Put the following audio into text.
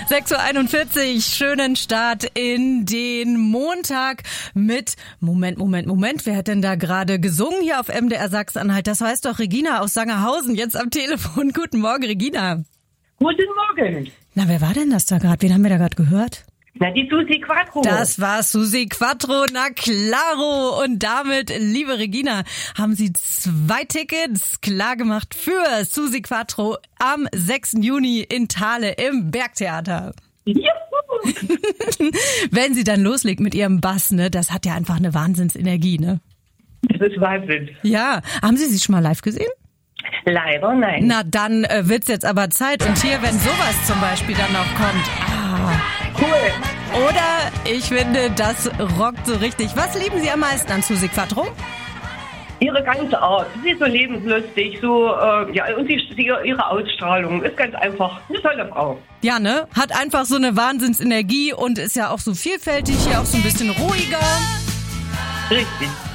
6:41 Uhr, schönen Start in den Montag mit Moment. Wer hat denn da gerade gesungen hier auf MDR Sachsen-Anhalt? Das heißt doch Regina aus Sangerhausen, jetzt am Telefon. Guten Morgen, Regina. Guten Morgen. Na, wer war denn das da gerade? Wen haben wir da gerade gehört? Na, die Susi Quattro. Das war Susi Quattro, na claro. Und damit, liebe Regina, haben Sie 2 Tickets klargemacht für Susi Quattro am 6. Juni in Thale im Bergtheater. Juhu. Wenn sie dann loslegt mit ihrem Bass, ne, das hat ja einfach eine Wahnsinnsenergie, ne? Das ist Wahnsinn. Ja, haben Sie schon mal live gesehen? Leider nein. Na, dann wird's jetzt aber Zeit. Und hier, wenn sowas zum Beispiel dann noch kommt, Cool. oder ich finde, das rockt so richtig. Was lieben Sie am meisten an Susi Quattro? Ihre ganze Art. Sie ist so lebenslustig, so, und ihre Ausstrahlung ist ganz einfach eine tolle Frau. Ja, ne? Hat einfach so eine Wahnsinnsenergie und ist ja auch so vielfältig, hier auch so ein bisschen ruhiger. Richtig.